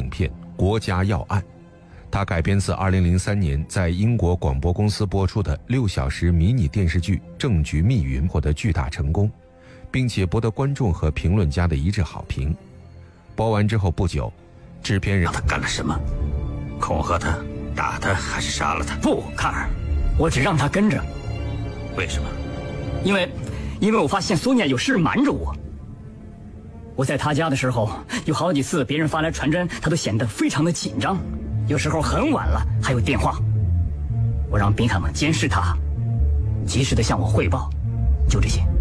片《国家要案》，它改编自2003年在英国广播公司播出的6小时迷你电视剧《证据密云》，获得巨大成功，并且博得观众和评论家的一致好评。播完之后不久，制片人让他干了什么？恐吓他、打他，还是杀了他？ 不，卡尔，我只让他跟着。 为什么？ 因为我发现索尼娅有事瞒着我。我在他家的时候，有好几次别人发来传真，他都显得非常的紧张，有时候很晚了还有电话。我让宾汉姆监视他，及时的向我汇报，就这些。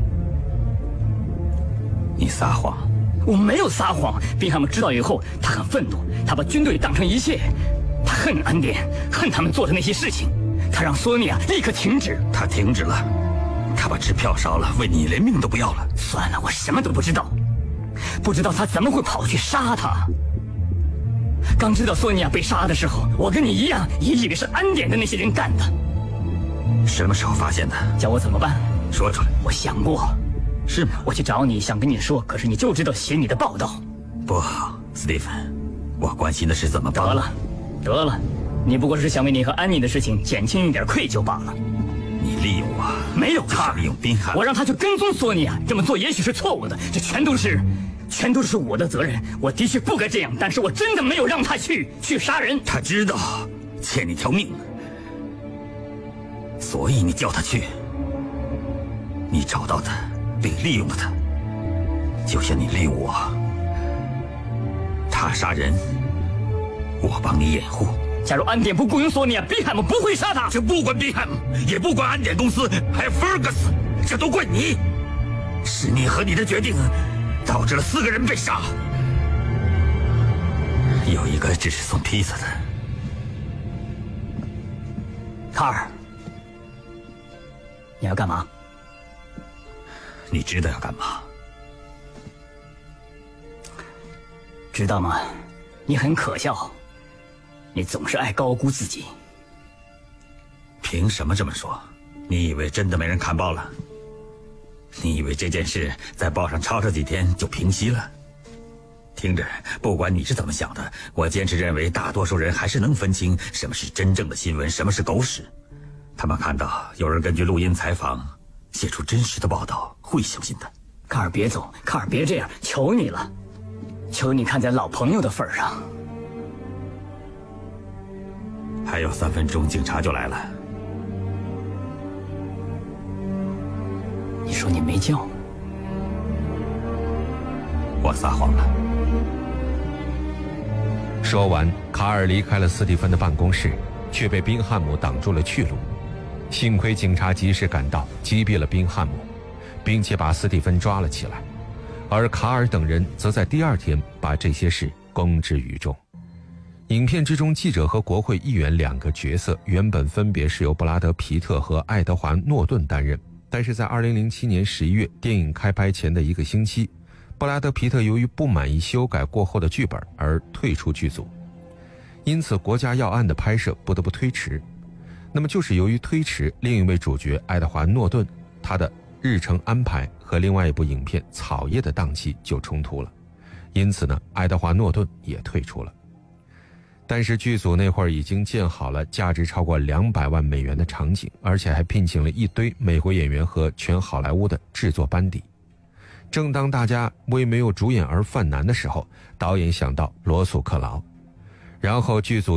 你撒谎。 我没有撒谎。宾汉姆知道以后，他很愤怒，他把军队当成一切，他恨恩典，恨他们做的那些事情，他让索尼娅立刻停止。 他停止了，他把支票烧了，为你连命都不要了。 算了，我什么都不知道，不知道他怎么会跑去杀他。刚知道索尼娅被杀的时候，我跟你一样，也以为是安典的那些人干的。 什么时候发现的？ 叫我怎么办？ 说出来。 我想过。 是吗？ 我去找你，想跟你说，可是你就知道写你的报道。 不好，斯蒂芬，我关心的是怎么办。 得了，你不过是想为你和安妮的事情减轻一点愧疚罢了。 你利用我？ 没有， 他利用宾汉姆。 我让他去跟踪索尼娅，这么做也许是错误的，这全都是我的责任。我的确不该这样，但是我真的没有让他去杀人。 他知道欠你条命，所以你叫他去。你找到他，并利用了他，就像你利用我。他杀人，我帮你掩护。 假如安典不雇佣索尼娅，宾汉姆不会杀他。 这不关宾汉姆，也不关安典公司，还有 Fergus， 这都怪你。是你和你的决定，导致了4个人被杀。有一个只是送披萨的。 卡尔，你要干嘛？ 你知道要干嘛？ 知道吗？你很可笑，你总是爱高估自己。 凭什么这么说？你以为真的没人看报了？你以为这件事在报上抄上几天就平息了？听着，不管你是怎么想的，我坚持认为大多数人还是能分清什么是真正的新闻，什么是狗屎。他们看到有人根据录音采访写出真实的报道，会相信的。 卡尔别走，卡尔别这样，求你了，求你看在老朋友的份上。 还有3分钟，警察就来了。 你说你没叫我？ 我撒谎了。 说完，卡尔离开了斯蒂芬的办公室，却被宾汉姆挡住了去路。幸亏警察及时赶到，击毙了宾汉姆，并且把斯蒂芬抓了起来。而卡尔等人则在第2天把这些事公之于众。影片之中，记者和国会议员2个角色原本分别是由布拉德·皮特和爱德华·诺顿担任，但是在2007年11月电影开拍前的1个星期，布拉德·皮特由于不满意修改过后的剧本而退出剧组，因此《国家要案》的拍摄不得不推迟。那么就是由于推迟，另一位主角爱德华·诺顿他的日程安排和另外一部影片《草叶》的档期就冲突了，因此呢，爱德华·诺顿也退出了。但是剧组那会儿已经建好了价值超过200万美元的场景，而且还聘请了一堆美国演员和全好莱坞的制作班底。正当大家为没有主演而犯难的时候，导演想到罗素·克劳，然后剧组